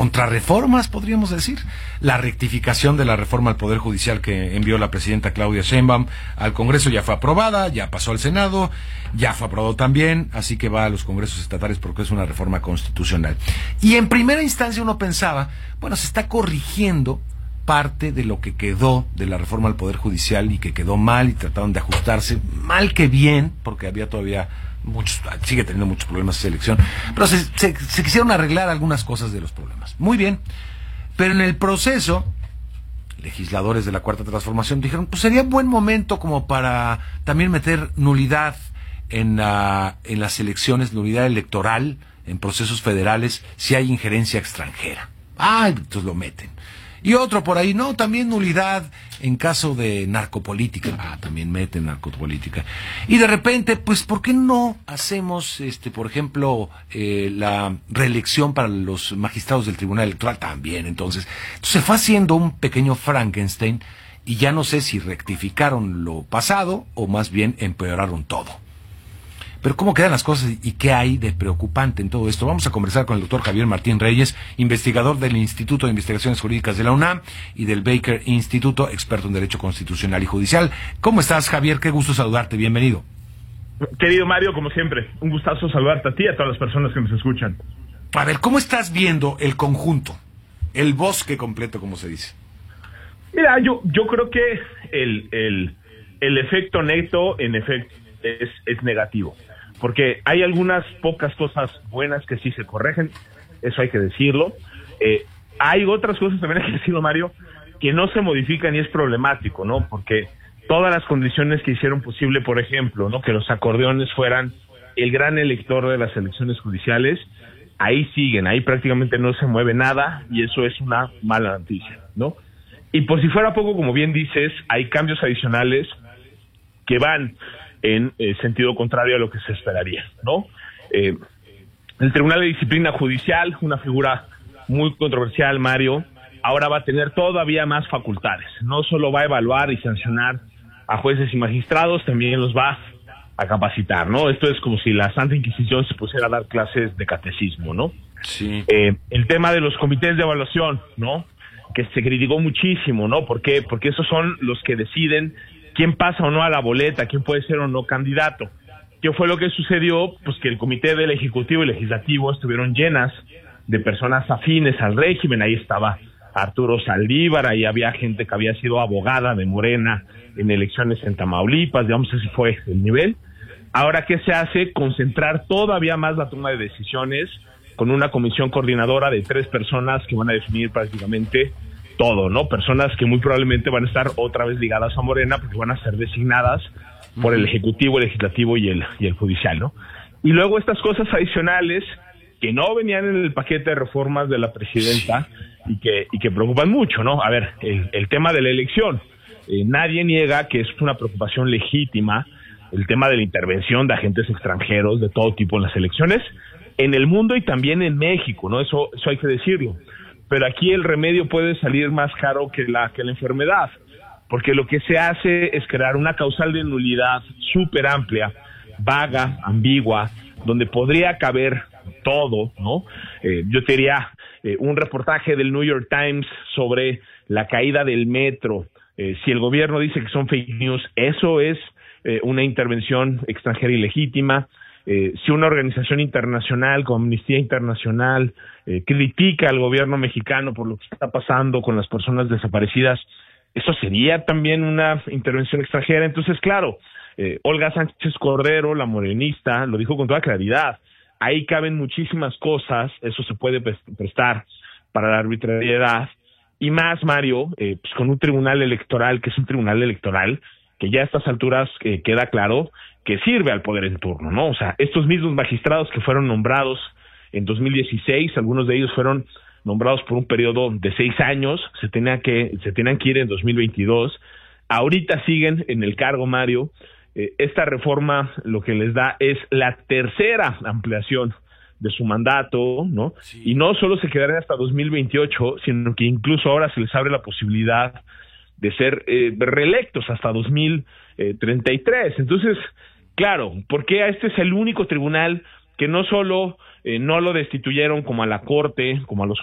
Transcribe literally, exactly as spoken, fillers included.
contrarreformas, podríamos decir. La rectificación de la reforma al Poder Judicial que envió la presidenta Claudia Sheinbaum al Congreso ya fue aprobada, ya pasó al Senado, ya fue aprobado también, así que va a los congresos estatales porque es una reforma constitucional. Y en primera instancia uno pensaba, bueno, se está corrigiendo parte de lo que quedó de la reforma al Poder Judicial y que quedó mal y trataron de ajustarse, mal que bien, porque había todavía muchos, sigue teniendo muchos problemas esa elección, pero se, se, se quisieron arreglar algunas cosas de los problemas. Muy bien, pero en el proceso, legisladores de la Cuarta Transformación dijeron, pues sería buen momento como para también meter nulidad en, la, en las elecciones, nulidad electoral en procesos federales si hay injerencia extranjera. Ah, entonces lo meten. Y otro por ahí, no, también nulidad en caso de narcopolítica. Ah, también meten narcopolítica. Y de repente, pues, ¿por qué no hacemos, este, por ejemplo, eh, la reelección para los magistrados del Tribunal Electoral? También, entonces. Entonces se fue haciendo un pequeño Frankenstein y ya no sé si rectificaron lo pasado o más bien empeoraron todo. Pero ¿cómo quedan las cosas y qué hay de preocupante en todo esto? Vamos a conversar con el doctor Javier Martín Reyes, investigador del Instituto de Investigaciones Jurídicas de la UNAM y del Baker Instituto, experto en Derecho Constitucional y Judicial. ¿Cómo estás, Javier? Qué gusto saludarte. Bienvenido. Querido Mario, como siempre, un gustazo saludarte a ti y a todas las personas que nos escuchan. A ver, ¿cómo estás viendo el conjunto, el bosque completo, como se dice? Mira, yo yo creo que el, el, el efecto neto, en efecto, es, es negativo. Porque hay algunas pocas cosas buenas que sí se corrigen, eso hay que decirlo. Eh, hay otras cosas también, hay que decirlo, Mario, que no se modifican y es problemático, ¿no? Porque todas las condiciones que hicieron posible, por ejemplo, ¿no?, que los acordeones fueran el gran elector de las elecciones judiciales, ahí siguen, ahí prácticamente no se mueve nada y eso es una mala noticia, ¿no? Y por si fuera poco, como bien dices, hay cambios adicionales que van en eh, sentido contrario a lo que se esperaría, ¿no? Eh, el Tribunal de Disciplina Judicial, una figura muy controversial, Mario, ahora va a tener todavía más facultades. No solo va a evaluar y sancionar a jueces y magistrados, también los va a capacitar, ¿no? Esto es como si la Santa Inquisición se pusiera a dar clases de catecismo, ¿no? Sí. Eh, el tema de los comités de evaluación, ¿no?, que se criticó muchísimo, ¿no? ¿Por qué? Porque esos son los que deciden quién pasa o no a la boleta, quién puede ser o no candidato. ¿Qué fue lo que sucedió? Pues que el comité del Ejecutivo y Legislativo estuvieron llenas de personas afines al régimen. Ahí estaba Arturo Saldívar, ahí había gente que había sido abogada de Morena en elecciones en Tamaulipas, digamos, ese fue el nivel. Ahora, ¿qué se hace? Concentrar todavía más la toma de decisiones con una comisión coordinadora de tres personas que van a definir prácticamente todo, ¿no? Personas que muy probablemente van a estar otra vez ligadas a Morena porque van a ser designadas por el Ejecutivo, el Legislativo y el, y el Judicial, ¿no? Y luego estas cosas adicionales que no venían en el paquete de reformas de la presidenta y que, y que preocupan mucho, ¿no? A ver, el, el tema de la elección. Eh, nadie niega que es una preocupación legítima el tema de la intervención de agentes extranjeros de todo tipo en las elecciones, en el mundo y también en México, ¿no? Eso, eso hay que decirlo. Pero aquí el remedio puede salir más caro que la que la enfermedad, porque lo que se hace es crear una causal de nulidad súper amplia, vaga, ambigua, donde podría caber todo, ¿no? Eh, yo te diría eh, un reportaje del New York Times sobre la caída del metro. Eh, si el gobierno dice que son fake news, eso es eh, una intervención extranjera ilegítima. Eh, si una organización internacional como Amnistía Internacional eh, critica al gobierno mexicano por lo que está pasando con las personas desaparecidas, eso sería también una intervención extranjera. Entonces, claro, eh, Olga Sánchez Cordero, la morenista, lo dijo con toda claridad. Ahí caben muchísimas cosas, eso se puede prestar para la arbitrariedad. Y más, Mario, eh, pues con un tribunal electoral, que es un tribunal electoral, que ya a estas alturas eh, queda claro que sirve al poder en turno, ¿no? O sea, estos mismos magistrados que fueron nombrados en dos mil dieciséis, algunos de ellos fueron nombrados por un periodo de seis años, se tenía que, se tenían que ir en dos mil veintidós, ahorita siguen en el cargo, Mario. Eh, esta reforma lo que les da es la tercera ampliación de su mandato, ¿no? Sí. Y no solo se quedarán hasta dos mil veintiocho, sino que incluso ahora se les abre la posibilidad de ser eh, reelectos hasta dos mil treinta y tres. Entonces, claro, porque este es el único tribunal que no solo eh, no lo destituyeron como a la Corte, como a los